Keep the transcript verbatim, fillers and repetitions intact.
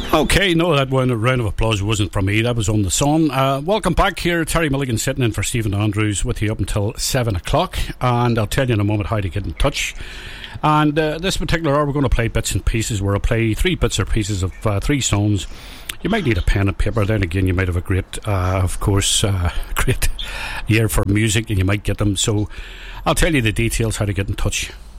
Okay, no, that one, a round of applause wasn't from me. That was on the song. Uh, welcome back here. Terry Milligan sitting in for Stephen Andrews with you up until seven o'clock. And I'll tell you in a moment how to get in touch. And uh, this particular hour, we're going to play bits and pieces where I'll play three bits or pieces of uh, three songs. You might need a pen and paper. Then again, you might have a great, uh, of course, uh, great ear for music, and you might get them. So I'll tell you the details how to get in touch.